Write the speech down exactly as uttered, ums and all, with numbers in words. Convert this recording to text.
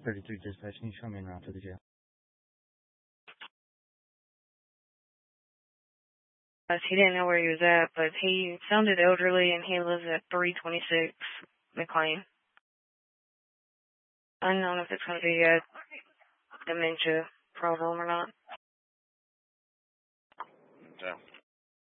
thirty-three dispatch, can you show me en route to the jail? He didn't know where he was at, but he sounded elderly, and he lives at three twenty-six McLean. Unknown if it's going to be a dementia problem or not.